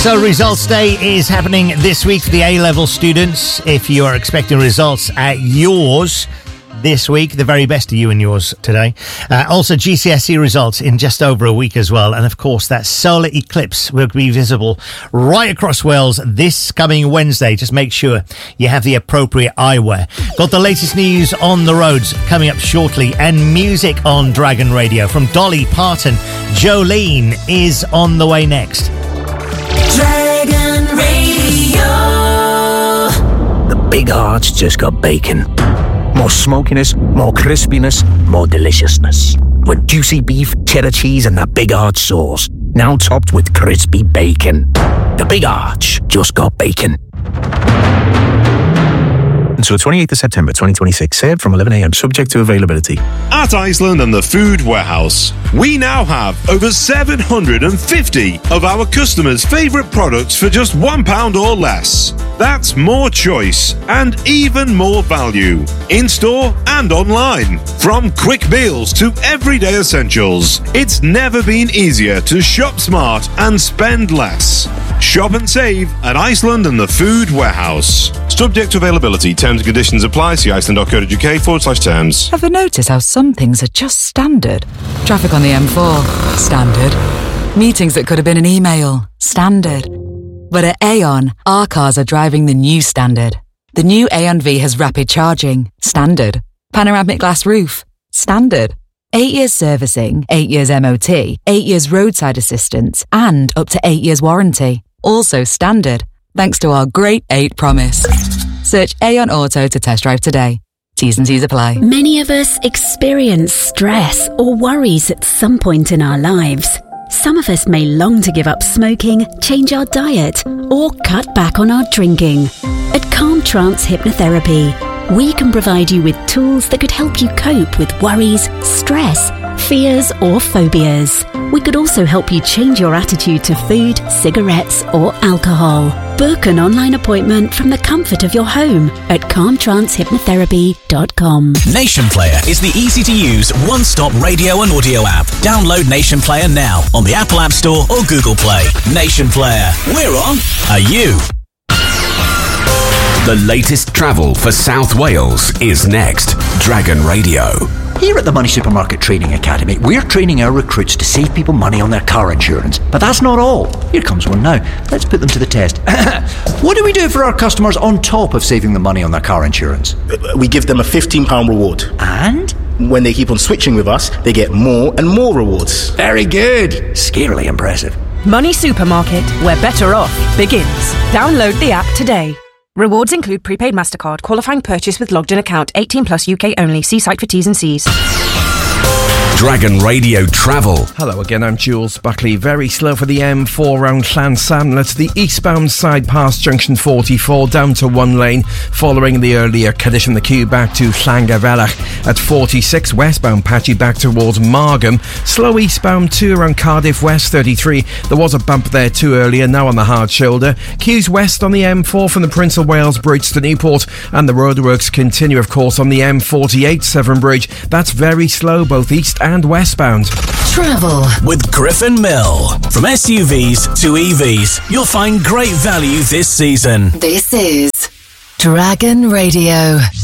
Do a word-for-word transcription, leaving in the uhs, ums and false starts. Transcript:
So results day is happening this week for the A-level students. If you are expecting results at yours this week, the very best of you and yours today. Uh, also G C S E results in just over a week as well. And of course that solar eclipse will be visible right across Wales this coming Wednesday. Just make sure you have the appropriate eyewear. Got the latest news on the roads coming up shortly, and music on Dragon Radio from Dolly Parton. Jolene is on the way next. Dragon Radio. The Big Arch just got bacon. More smokiness, more crispiness, more deliciousness. With juicy beef, cheddar cheese and that Big Arch sauce. Now topped with crispy bacon. The Big Arch just got bacon. Until the twenty-eighth of September twenty twenty-six, served from eleven a.m, subject to availability. At Iceland and the Food Warehouse, we now have over seven hundred fifty of our customers' favourite products for just one pound or less. That's more choice and even more value, in-store and online. From quick meals to everyday essentials, it's never been easier to shop smart and spend less. Shop and save at Iceland and the Food Warehouse. Subject to availability. Terms and conditions apply. See iceland.co.uk forward slash terms. Ever notice how some things are just standard? Traffic on the M four, standard. Meetings that could have been an email, standard. But at Aon, our cars are driving the new standard. The new Aon V has rapid charging, standard. Panoramic glass roof, standard. Eight years servicing, eight years M O T, eight years roadside assistance, and up to eight years warranty. Also standard, thanks to our great eight promise. Search Aon Auto to test drive today. T's and C's apply. Many of us experience stress or worries at some point in our lives. Some of us may long to give up smoking, change our diet, or cut back on our drinking. At Calm Trance Hypnotherapy, we can provide you with tools that could help you cope with worries, stress, fears, or phobias. We could also help you change your attitude to food, cigarettes, or alcohol. Book an online appointment from the comfort of your home at calm trance hypnotherapy dot com. Nation Player is the easy-to-use one-stop radio and audio app. Download Nation Player now on the Apple App Store or Google Play. Nation Player. We're on. Are you? The latest travel for South Wales is next. Dragon Radio. Here at the Money Supermarket Training Academy, we're training our recruits to save people money on their car insurance. But that's not all. Here comes one now. Let's put them to the test. What do we do for our customers on top of saving them money on their car insurance? We give them a fifteen pounds reward. And? When they keep on switching with us, they get more and more rewards. Very good. Scarily impressive. Money Supermarket, where better off begins. Download the app today. Rewards include prepaid MasterCard, qualifying purchase with logged in account, eighteen plus U K only. See site for T's and C's. Dragon Radio Travel. Hello again, I'm Jules Buckley. Very slow for the M four round Llansamlet. The eastbound side past junction forty-four down to one lane following the earlier condition. The queue back to Llangavelach at forty-six. Westbound patchy back towards Margam. Slow eastbound two around Cardiff West thirty-three. There was a bump there too earlier, now on the hard shoulder. Queues west on the M four from the Prince of Wales Bridge to Newport, and the roadworks continue of course on the M forty-eight Severn Bridge. That's very slow both east and westbound. Travel with Griffin Mill. From S U Vs to E Vs, you'll find great value this season. This is Dragon Radio.